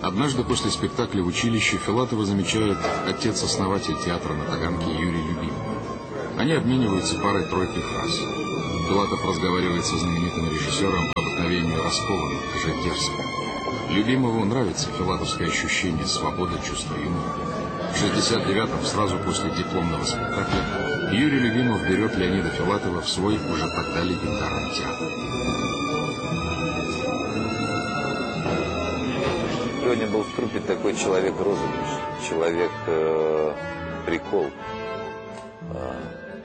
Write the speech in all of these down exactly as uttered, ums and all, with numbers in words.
Однажды после спектакля в училище Филатова замечает отец-основатель театра на Таганке Юрий Любимов. Они обмениваются парой-тройкой фраз. Филатов разговаривает со знаменитым режиссером по обыкновению раскованно, даже дерзко. Любимову нравится филатовское ощущение свободы, чувства юмора. В шестьдесят девятом, сразу после дипломного спектакля, Юрий Любимов берет Леонида Филатова в свой уже тогда легендарный театр. Леня был в труппе такой человек-розыгрыш, человек-прикол. Э,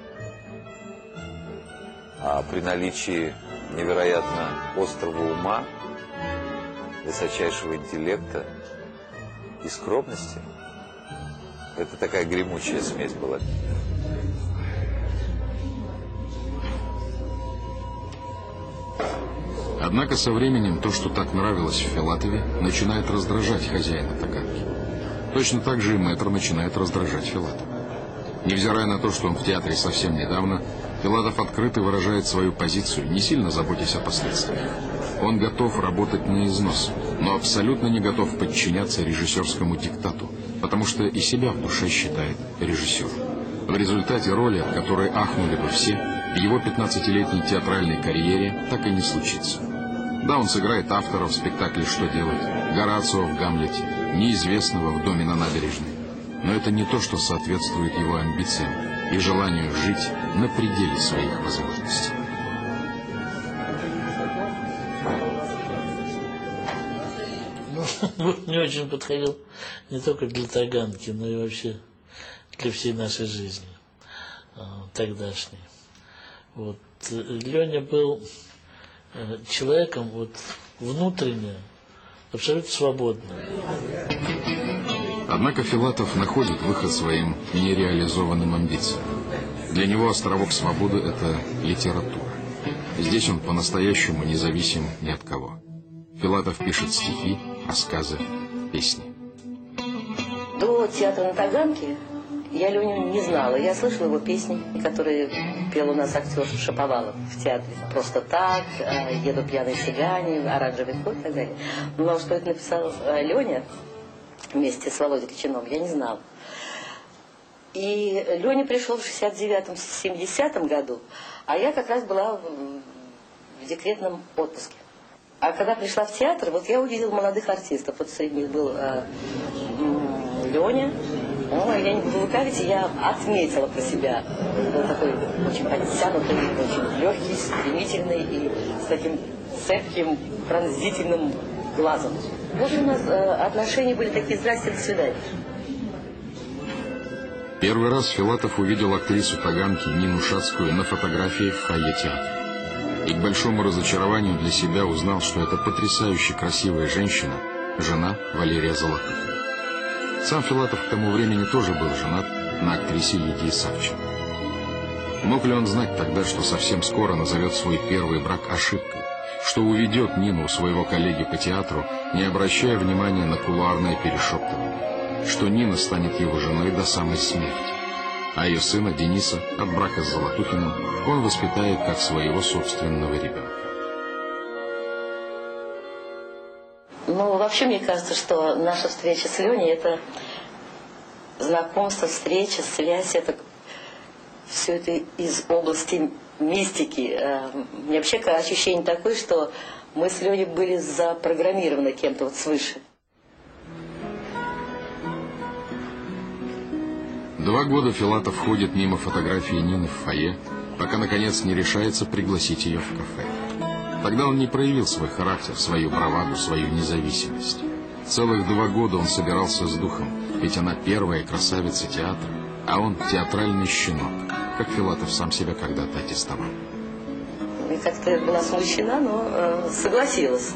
а при наличии невероятно острого ума, высочайшего интеллекта и скромности, это такая гремучая смесь была. Однако со временем то, что так нравилось в Филатове, начинает раздражать хозяина Таганки. Точно так же и мэтр начинает раздражать Филатова. Невзирая на то, что он в театре совсем недавно, Филатов открыто выражает свою позицию, не сильно заботясь о последствиях. Он готов работать на износ, но абсолютно не готов подчиняться режиссерскому диктату, потому что и себя в душе считает режиссером. В результате роли, от которой ахнули бы все, в его пятнадцатилетней театральной карьере так и не случится. Да, он сыграет автора в спектакле «Что делать?», Горацио в «Гамлете», неизвестного в «Доме на набережной». Но это не то, что соответствует его амбициям и желанию жить на пределе своих возможностей. Ну, не очень подходил не только для Таганки, но и вообще для всей нашей жизни тогдашней. Вот. Леня был человеком вот, внутренне абсолютно свободным. Однако Филатов находит выход своим нереализованным амбициям. Для него островок свободы – это литература. Здесь он по-настоящему независим ни от кого. Филатов пишет стихи, рассказы, песни. До театра на Таганке я Леню не знала. Я слышала его песни, которые пел у нас актер Шаповалов в театре. «Просто так», «Еду пьяный цыгане», «Оранжевый кот» и так далее. Но что это написал Леня вместе с Володей Кочаном, я не знала. И Леня пришел в шестьдесят девятом — семидесятом году, а я как раз была в декретном отпуске. А когда пришла в театр, вот я увидела молодых артистов. Вот среди них был э, Леня. Ну, я не буду лукавить, я отметила про себя. Был такой очень подтянутый, очень легкий, стремительный и с таким цепким, пронзительным глазом. Вот у нас э, отношения были такие: здрасте, до свидания. Первый раз Филатов увидел актрису Таганки Нину Шацкую на фотографии в фойе театра. И к большому разочарованию для себя узнал, что это потрясающе красивая женщина, жена Валерия Золотухина. Сам Филатов к тому времени тоже был женат на актрисе Лидии Савченко. Мог ли он знать тогда, что совсем скоро назовет свой первый брак ошибкой, что уведет Нину у своего коллеги по театру, не обращая внимания на кулуарное перешептывание, что Нина станет его женой до самой смерти, а ее сына Дениса от брака с Золотухиным он воспитает как своего собственного ребенка. Ну, вообще, мне кажется, что наша встреча с Леней – это знакомство, встреча, связь, это все это из области мистики. У меня вообще ощущение такое, что мы с Леней были запрограммированы кем-то вот свыше. Два года Филатов ходит мимо фотографии Нины в фойе, пока, наконец, не решается пригласить ее в кафе. Тогда он не проявил свой характер, свою браваду, свою независимость. Целых два года он собирался с духом, ведь она первая красавица театра, а он театральный щенок, как Филатов сам себя когда-то аттестовал. Я как-то была смущена, но э, согласилась.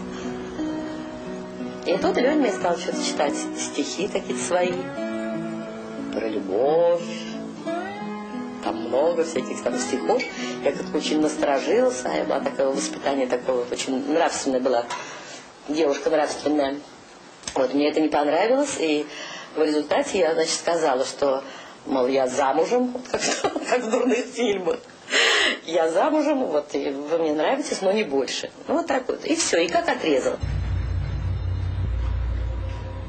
И тут Леня мне стал что-то читать стихи какие-то свои про любовь. Там много всяких там стихов. Я как-то очень насторожилась, а я была такого воспитания, такого очень нравственная была девушка, нравственная. Вот, мне это не понравилось, и в результате я, значит, сказала, что, мол, я замужем, вот как, как в дурных фильмах. Я замужем, вот, и вы мне нравитесь, но не больше. Ну, вот так вот. И все, и как отрезала.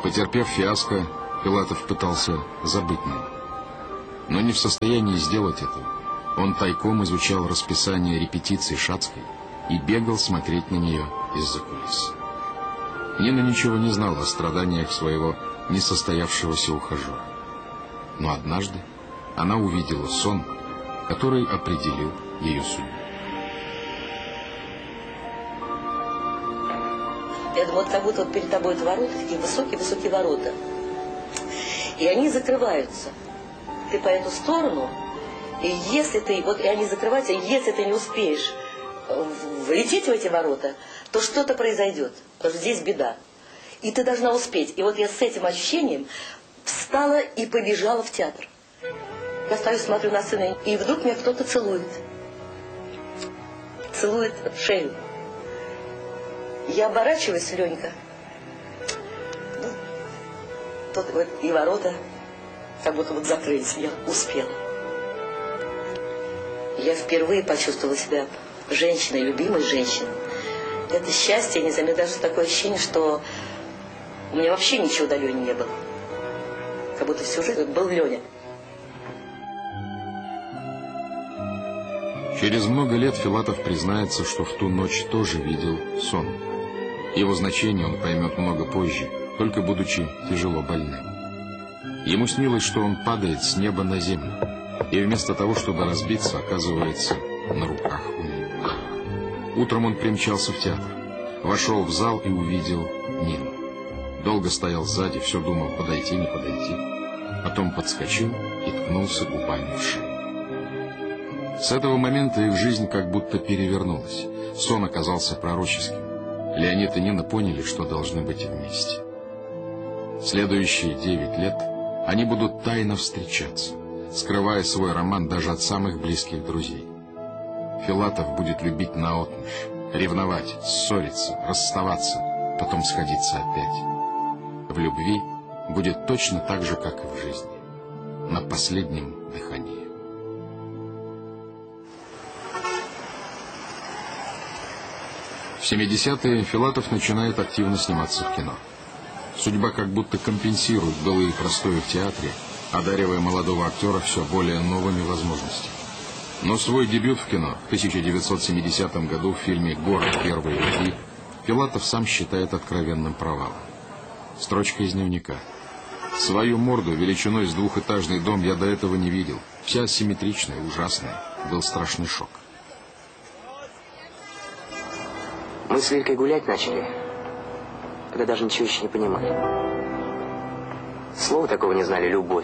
Потерпев фиаско, Филатов пытался забыть Нину. Но не в состоянии сделать этого. Он тайком изучал расписание репетиций Шацкой и бегал смотреть на нее из-за кулис. Нина ничего не знала о страданиях своего несостоявшегося ухажера. Но однажды она увидела сон, который определил ее судьбу. Я думаю, вот как будто вот перед тобой это ворота, такие высокие-высокие ворота. И они закрываются. Ты по эту сторону, и если ты, вот и они закрываются, и если ты не успеешь влететь в эти ворота, то что-то произойдет. Потому что здесь беда. И ты должна успеть. И вот я с этим ощущением встала и побежала в театр. Я стою, смотрю на сына, и вдруг меня кто-то целует. Целует в шею. Я оборачиваюсь, Ленька. Ну, тут вот и ворота как будто вот закрылись. Я успела. Я впервые почувствовала себя женщиной, любимой женщиной. Это счастье, не знаю, даже такое ощущение, что у меня вообще ничего до Лени не было. Как будто всю жизнь был Леня. Через много лет Филатов признается, что в ту ночь тоже видел сон. Его значение он поймет много позже, только будучи тяжело больным. Ему снилось, что он падает с неба на землю, и вместо того, чтобы разбиться, оказывается на руках у Нины. Утром он примчался в театр, вошел в зал и увидел Нину. Долго стоял сзади, все думал, подойти, не подойти. Потом подскочил и ткнулся губами в шею. С этого момента их жизнь как будто перевернулась. Сон оказался пророческим. Леонид и Нина поняли, что должны быть вместе. Следующие девять лет они будут тайно встречаться, скрывая свой роман даже от самых близких друзей. Филатов будет любить наотмашь, ревновать, ссориться, расставаться, потом сходиться опять. В любви будет точно так же, как и в жизни, на последнем дыхании. В семидесятые Филатов начинает активно сниматься в кино. Судьба как будто компенсирует былые простои в театре, одаривая молодого актера все более новыми возможностями. Но свой дебют в кино в тысяча девятьсот семидесятом году в фильме «Город первой любви» Филатов сам считает откровенным провалом. Строчка из дневника. «Свою морду величиной с двухэтажный дом я до этого не видел. Вся асимметричная, ужасная. Был страшный шок». Мы с Лилькой гулять начали, когда даже ничего еще не понимали. Слова такого не знали — любовь.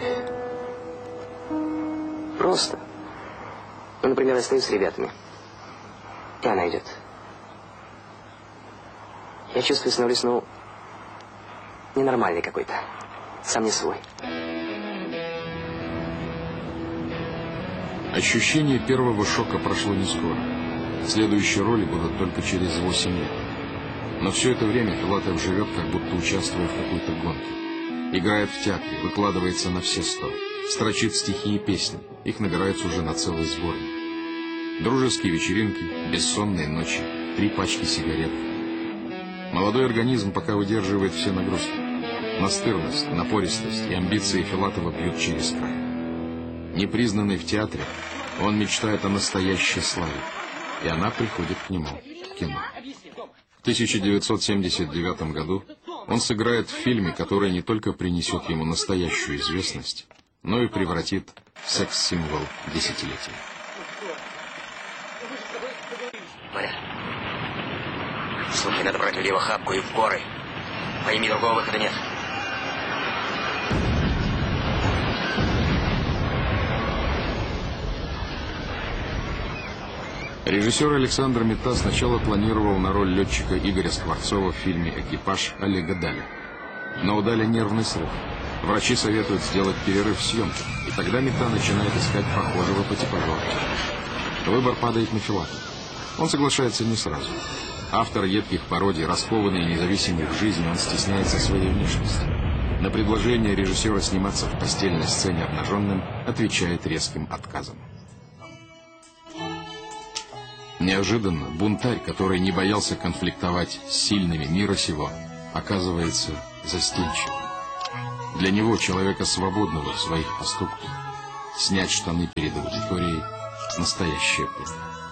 Просто. Ну, например, я стою с ребятами, и она идет. Я чувствую, становлюсь, ну, ненормальный какой-то, сам не свой. Ощущение первого шока прошло не скоро. Следующие роли будут только через восемь лет. Но все это время Филатов живет, как будто участвуя в какой-то гонке. Играет в театре, выкладывается на все сто. Строчит стихи и песни. Их набирается уже на целый сборник. Дружеские вечеринки, бессонные ночи, три пачки сигарет. Молодой организм пока выдерживает все нагрузки. Настырность, напористость и амбиции Филатова бьют через край. Непризнанный в театре, он мечтает о настоящей славе. И она приходит к нему в кино. В тысяча девятьсот семьдесят девятом году он сыграет в фильме, который не только принесет ему настоящую известность, но и превратит в секс-символ десятилетия. Боря, слушай, надо брать людей в охапку и в горы. Пойми, другого выхода нет. Режиссер Александр Мета сначала планировал на роль летчика Игоря Скворцова в фильме «Экипаж» Олега Даля. Но у Даля нервный срыв. Врачи советуют сделать перерыв в съемках, и тогда Мета начинает искать похожего по типажу актера. Выбор падает на Филатова. Он соглашается не сразу. Автор едких пародий, раскованный и независимый в жизни, он стесняется своей внешности. На предложение режиссера сниматься в постельной сцене обнаженным отвечает резким отказом. Неожиданно бунтарь, который не боялся конфликтовать с сильными мира сего, оказывается застенчивым. Для него, человека свободного в своих поступках, снять штаны перед аудиторией – настоящая пытка.